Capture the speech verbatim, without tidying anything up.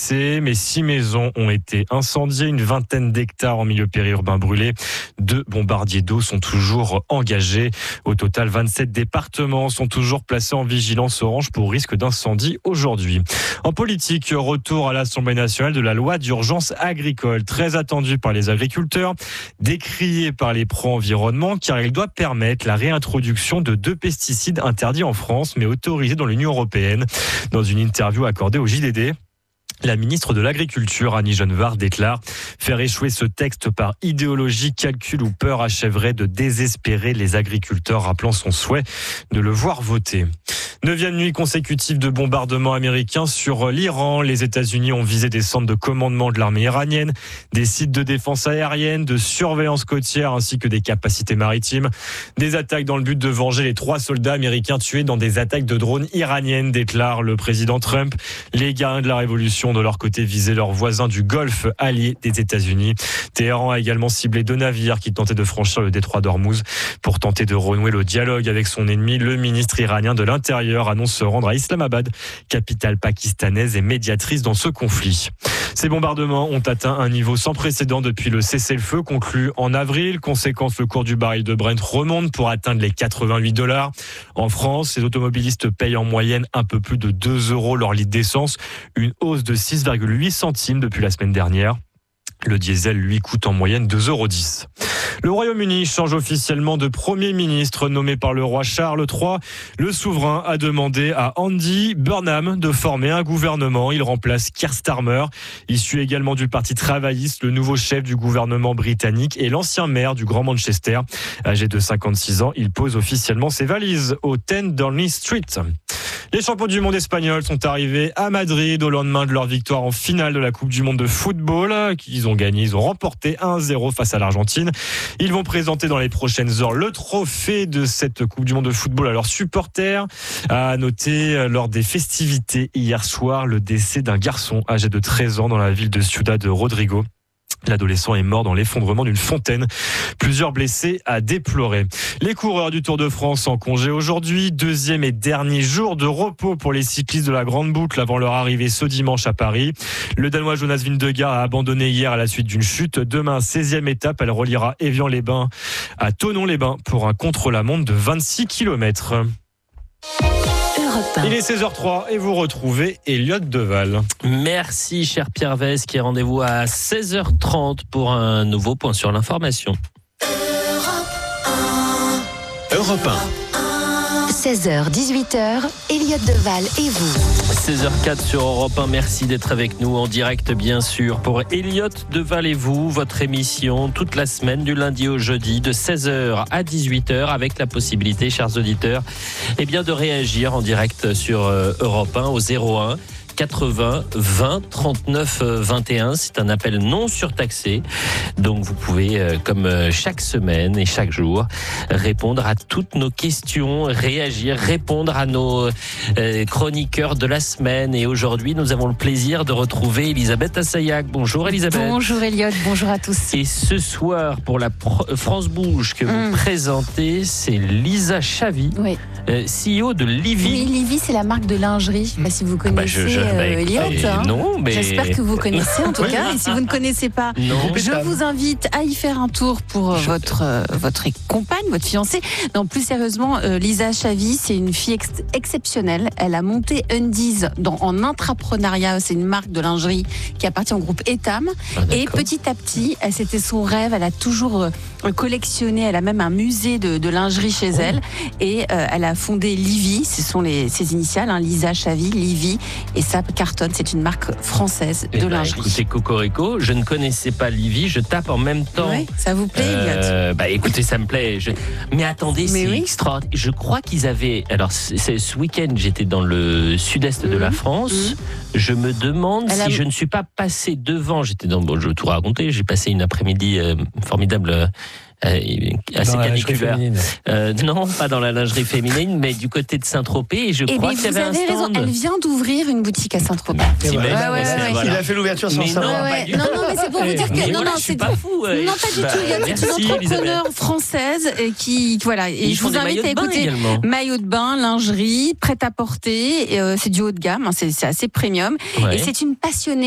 blessés, mais six maisons ont été incendiées, une vingtaine d'hectares en milieu périurbain brûlés. Deux bombardiers d'eau sont toujours engagés. Au total, vingt-sept départements sont toujours placés en vigilance orange pour risque d'incendie aujourd'hui. En politique, retour à l'Assemblée nationale de la loi d'urgence agricole, très attendue par les agriculteurs, décriée par les pro-environnement, car il doit permettre la réintroduction de deux pesticides interdits en France, mais autorisés dans l'Union européenne. Dans une interview accordée au J D D, la ministre de l'Agriculture, Annie Genevard, déclare « Faire échouer ce texte par idéologie, calcul ou peur achèverait de désespérer les agriculteurs », rappelant son souhait de le voir voter. Neuvième nuit consécutive de bombardements américains sur l'Iran. Les États-Unis ont visé des centres de commandement de l'armée iranienne, des sites de défense aérienne, de surveillance côtière ainsi que des capacités maritimes. Des attaques dans le but de venger les trois soldats américains tués dans des attaques de drones iraniennes, déclare le président Trump. Les gardiens de la révolution, de leur côté, visaient leurs voisins du Golfe, alliés des États-Unis. Téhéran a également ciblé deux navires qui tentaient de franchir le détroit d'Ormuz. Pour tenter de renouer le dialogue avec son ennemi, le ministre iranien de l'Intérieur annonce se rendre à Islamabad, capitale pakistanaise et médiatrice dans ce conflit. Ces bombardements ont atteint un niveau sans précédent depuis le cessez-le-feu conclu en avril. Conséquence, le cours du baril de Brent remonte pour atteindre les quatre-vingt-huit dollars. En France, les automobilistes payent en moyenne un peu plus de deux euros leur litre d'essence, une hausse de six virgule huit centimes depuis la semaine dernière. Le diesel, lui, coûte en moyenne deux euros dix. Le Royaume-Uni change officiellement de Premier ministre nommé par le roi Charles trois. Le souverain a demandé à Andy Burnham de former un gouvernement. Il remplace Keir Starmer, issu également du Parti travailliste, le nouveau chef du gouvernement britannique et l'ancien maire du Grand Manchester. Âgé de cinquante-six ans, il pose officiellement ses valises au dix Downing Street. Les champions du monde espagnols sont arrivés à Madrid au lendemain de leur victoire en finale de la Coupe du monde de football. Ils ont gagné, ils ont remporté un zéro face à l'Argentine. Ils vont présenter dans les prochaines heures le trophée de cette Coupe du monde de football à leurs supporters. À noter, lors des festivités hier soir, le décès d'un garçon âgé de treize ans dans la ville de Ciudad Rodrigo. L'adolescent est mort dans l'effondrement d'une fontaine. Plusieurs blessés à déplorer. Les coureurs du Tour de France en congé aujourd'hui. Deuxième et dernier jour de repos pour les cyclistes de la Grande Boucle avant leur arrivée ce dimanche à Paris. Le Danois Jonas Vingegaard a abandonné hier à la suite d'une chute. Demain, seizième étape, elle reliera Évian-les-Bains à Thonon-les-Bains pour un contre-la-montre de vingt-six kilomètres. Il est seize heures zéro trois et vous retrouvez Elliott Deval. Merci cher Pierre Vest, qui est rendez-vous à seize heures trente pour un nouveau point sur l'information. Europe un. seize heures dix-huit heures, Elliott Deval et vous. seize heures quatre sur Europe un, merci d'être avec nous en direct bien sûr pour Elliott Deval et vous, votre émission toute la semaine du lundi au jeudi de seize heures à dix-huit heures avec la possibilité, chers auditeurs, eh bien de réagir en direct sur euh, Europe un au zéro un quatre-vingts vingt trente-neuf vingt et un. C'est un appel non surtaxé. Donc vous pouvez, comme chaque semaine et chaque jour, répondre à toutes nos questions, réagir, répondre à nos chroniqueurs de la semaine. Et aujourd'hui, nous avons le plaisir de retrouver Elisabeth Assayag. Bonjour Elisabeth. Bonjour Elliott, bonjour à tous. Et ce soir, pour la France Bouge que vous mmh. présentez, c'est Lisa Chavy, oui. euh, C E O de Livy. Oui, Livy, c'est la marque de lingerie. Je ne sais pas si vous connaissez. Bah je, je... Euh, Elliott, hein. Non, mais... J'espère que vous connaissez en tout oui. cas. Et si vous ne connaissez pas, non. je vous invite à y faire un tour pour je... votre euh, votre compagne, votre fiancée. Non, plus sérieusement, euh, Lisa Chavy, c'est une fille ex- exceptionnelle. Elle a monté Undies dans, en intrapreneuriat. C'est une marque de lingerie qui appartient au groupe Etam. Ah, et petit à petit, elle, c'était son rêve. Elle a toujours euh, collectionné. Elle a même un musée de, de lingerie chez oh. elle. Et euh, elle a fondé Livy. Ce sont les, ses initiales, hein, Lisa Chavy, Livy. Et ça cartonne, c'est une marque française de eh ben, lingerie. Écoutez, Cocorico, je ne connaissais pas Livy, je tape en même temps. Oui, ça vous plaît, euh, Elliott? Bah écoutez, ça me plaît. Je... Mais attendez, Mais c'est oui. extraordinaire. Je crois qu'ils avaient. Alors, c'est, ce week-end, j'étais dans le sud-est mmh. de la France. Mmh. Je me demande Elle si a... je ne suis pas passé devant. J'étais dans. Bon, je vais tout raconter. J'ai passé une après-midi euh, formidable. Euh, Euh, assez caniculaire. Euh, non, pas dans la lingerie féminine, mais du côté de Saint-Tropez. Et je eh crois qu'il y avait un stand. Raison. Elle vient d'ouvrir une boutique à Saint-Tropez. Ouais, ouais, ouais, ouais, voilà. Il a fait l'ouverture sans ça. Non, ouais. non, non, mais c'est pour vous dire que mais non, voilà, non, je suis c'est pas fou. Ouais. Non, pas du bah, tout. Il y a merci, une entrepreneur Elisabeth. française qui, voilà, et Ils je vous invite à écouter maillot de bain, lingerie, prêt à porter. Euh, c'est du haut de gamme, hein, c'est, c'est assez premium. Ouais. Et c'est une passionnée.